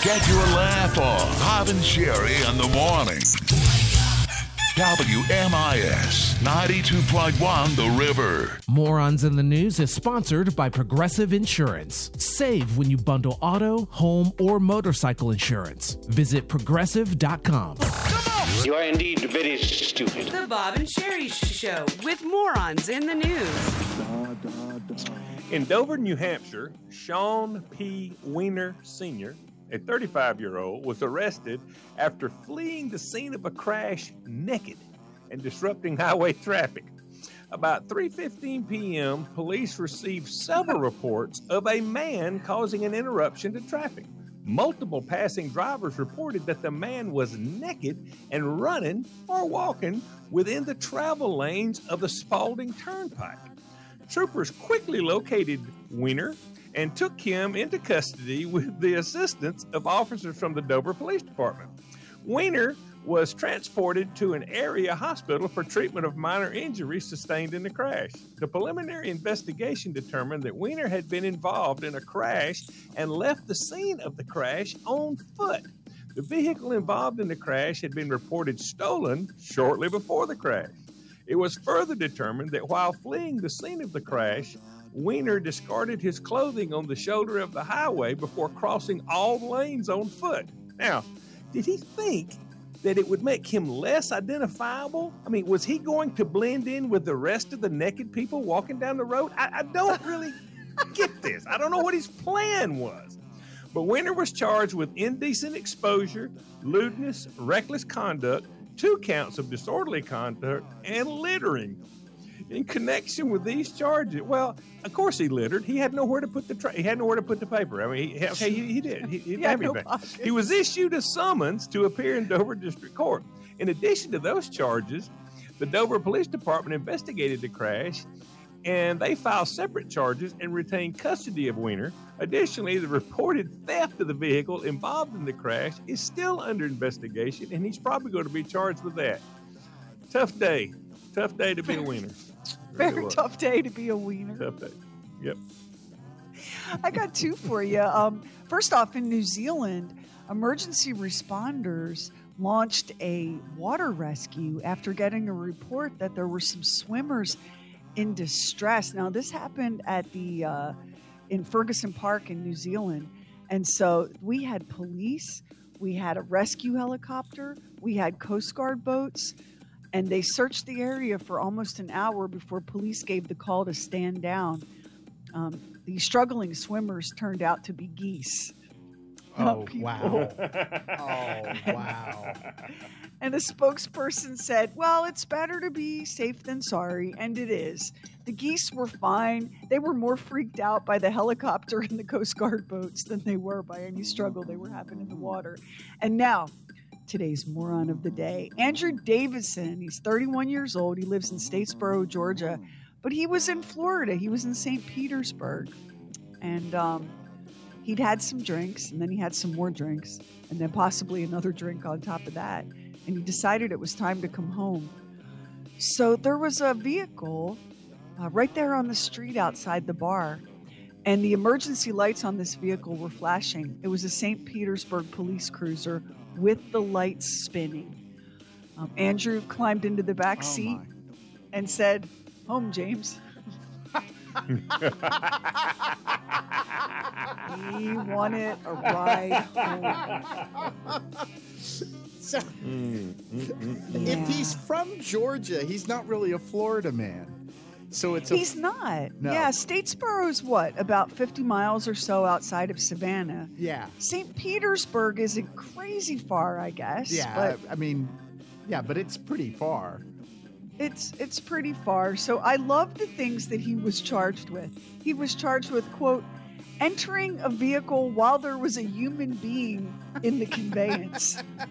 Get your laugh on. Bob and Sherry in the morning. WMIS 92.1 The River. Morons in the News is sponsored by Progressive Insurance. Save when you bundle auto, home, or motorcycle insurance. Visit progressive.com. You are indeed very stupid. The Bob and Sherry Show with Morons in the News. In Dover, New Hampshire, Sean P. Weiner Sr., a 35-year-old, was arrested after fleeing the scene of a crash naked and disrupting highway traffic. About 3:15 p.m., police received several reports of a man causing an interruption to traffic. Multiple passing drivers reported that the man was naked and running or walking within the travel lanes of the Spalding Turnpike. Troopers quickly located Weiner and took him into custody with the assistance of officers from the Dover Police Department. Weiner was transported to an area hospital for treatment of minor injuries sustained in the crash. The preliminary investigation determined that Weiner had been involved in a crash and left the scene of the crash on foot. The vehicle involved in the crash had been reported stolen shortly before the crash. It was further determined that while fleeing the scene of the crash, Weiner discarded his clothing on the shoulder of the highway before crossing all lanes on foot. Now, did he think that it would make him less identifiable? I mean, was he going to blend in with the rest of the naked people walking down the road? I don't really get this. I don't know what his plan was. But Weiner was charged with indecent exposure, lewdness, reckless conduct, 2 counts of disorderly conduct, and littering. In connection with these charges, well, of course he littered. He had nowhere to put the paper. I mean, he did. He had everything. He was issued a summons to appear in Dover District Court. In addition to those charges, the Dover Police Department investigated the crash, and they filed separate charges and retained custody of Weiner. Additionally, the reported theft of the vehicle involved in the crash is still under investigation, and he's probably going to be charged with that. Tough day to be a Weiner. Very tough day to be a Weiner. Tough day. Yep. I got 2 for you. First off, in New Zealand, emergency responders launched a water rescue after getting a report that there were some swimmers in distress. Now, this happened at the in Ferguson Park in New Zealand. And so we had police, we had a rescue helicopter, we had Coast Guard boats, and they searched the area for almost an hour before police gave the call to stand down. The struggling swimmers turned out to be geese. Oh, wow. Oh, wow. And a spokesperson said, well, it's better to be safe than sorry, and it is. The geese were fine. They were more freaked out by the helicopter and the Coast Guard boats than they were by any struggle they were having in the water. And now, today's moron of the day, Andrew Davison. He's 31 years old. He lives in Statesboro, Georgia, but he was in Florida. He was in St. Petersburg, and he'd had some drinks, and then he had some more drinks, and then possibly another drink on top of that, and he decided it was time to come home. So there was a vehicle right there on the street outside the bar, and the emergency lights on this vehicle were flashing. It was a St. Petersburg police cruiser with the lights spinning. Andrew climbed into the back seat and said, "Home, James." He wanted a ride home. So, if he's from Georgia, he's not really a Florida man. So He's not. No. Yeah, Statesboro's what? About 50 miles or so outside of Savannah. Yeah. St. Petersburg isn't crazy far, I guess. Yeah, but but it's pretty far. It's pretty far. So I love the things that he was charged with. He was charged with, quote, entering a vehicle while there was a human being in the conveyance.